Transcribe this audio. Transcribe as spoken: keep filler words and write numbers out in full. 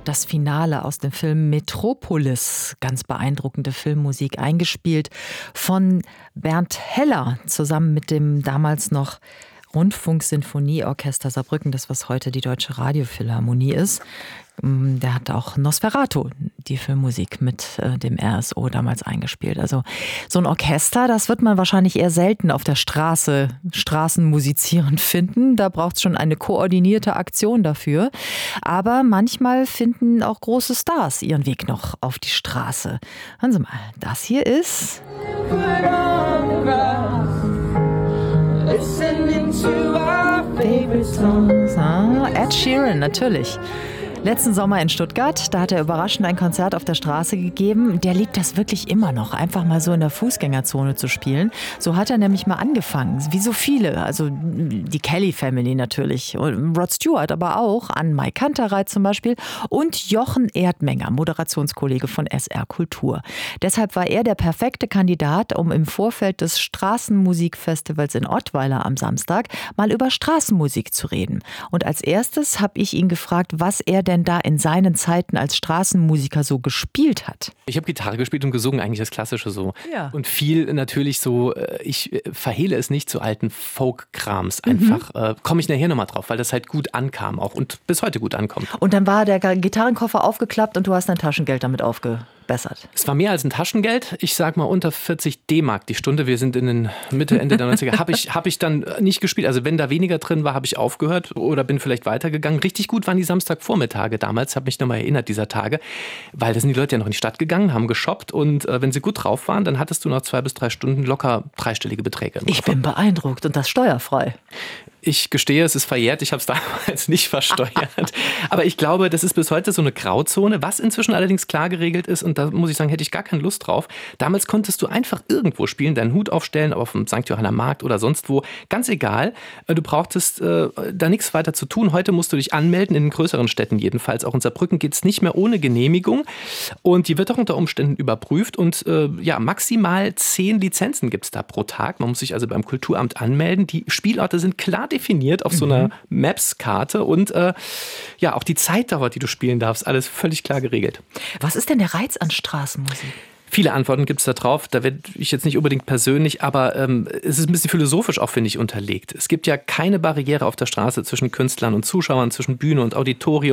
das Finale aus dem Film Metropolis. Ganz beeindruckende Filmmusik, eingespielt von Bernd Heller zusammen mit dem damals noch Rundfunksinfonieorchester Saarbrücken, das was heute die Deutsche Radiophilharmonie ist. Der hat auch Nosferatu, die Filmmusik mit äh, dem R S O damals eingespielt. Also so ein Orchester, das wird man wahrscheinlich eher selten auf der Straße, Straßenmusizieren finden. Da braucht es schon eine koordinierte Aktion dafür. Aber manchmal finden auch große Stars ihren Weg noch auf die Straße. Hören Sie mal, das hier ist... Ah, Ed Sheeran, natürlich. Letzten Sommer in Stuttgart, da hat er überraschend ein Konzert auf der Straße gegeben. Der liebt das wirklich immer noch, einfach mal so in der Fußgängerzone zu spielen. So hat er nämlich mal angefangen, wie so viele, also die Kelly Family natürlich, Rod Stewart aber auch, Anne-Mai Kantereit zum Beispiel und Jochen Erdmenger, Moderationskollege von S R Kultur. Deshalb war er der perfekte Kandidat, um im Vorfeld des Straßenmusikfestivals in Ottweiler am Samstag mal über Straßenmusik zu reden. Und als erstes habe ich ihn gefragt, was er denn da in seinen Zeiten als Straßenmusiker so gespielt hat. Ich habe Gitarre gespielt und gesungen, eigentlich das Klassische so. Ja. Und viel natürlich so, ich verhehle es nicht, zu alten Folk-Krams einfach. Mhm. Äh, komme ich nachher nochmal drauf, weil das halt gut ankam auch und bis heute gut ankommt. Und dann war der Gitarrenkoffer aufgeklappt und du hast dein Taschengeld damit aufgebessert. Es war mehr als ein Taschengeld. Ich sag mal unter vierzig D-Mark die Stunde. Wir sind in den Mitte, Ende der neunziger. Habe ich, hab ich dann nicht gespielt. Also wenn da weniger drin war, habe ich aufgehört oder bin vielleicht weitergegangen. Richtig gut waren die Samstagvormittage damals. Habe mich nochmal erinnert dieser Tage. Weil da sind die Leute ja noch in die Stadt gegangen, haben geshoppt. Und äh, wenn sie gut drauf waren, dann hattest du noch zwei bis drei Stunden locker dreistellige Beträge. Ich bin beeindruckt und das steuerfrei. Ich gestehe, es ist verjährt. Ich habe es damals nicht versteuert. Aber ich glaube, das ist bis heute so eine Grauzone, was inzwischen allerdings klar geregelt ist. Und da muss ich sagen, hätte ich gar keine Lust drauf. Damals konntest du einfach irgendwo spielen, deinen Hut aufstellen, auf dem Sankt Johanner Markt oder sonst wo. Ganz egal. Du brauchtest äh, da nichts weiter zu tun. Heute musst du dich anmelden, in den größeren Städten jedenfalls. Auch in Saarbrücken geht es nicht mehr ohne Genehmigung. Und die wird auch unter Umständen überprüft. Und äh, ja, maximal zehn Lizenzen gibt es da pro Tag. Man muss sich also beim Kulturamt anmelden. Die Spielorte sind klar definiert auf so einer Maps-Karte und äh, ja, auch die Zeitdauer, die du spielen darfst, alles völlig klar geregelt. Was ist denn der Reiz an Straßenmusik? Viele Antworten gibt es da drauf, da werde ich jetzt nicht unbedingt persönlich, aber ähm, es ist ein bisschen philosophisch auch, finde ich, unterlegt. Es gibt ja keine Barriere auf der Straße zwischen Künstlern und Zuschauern, zwischen Bühne und Auditorium.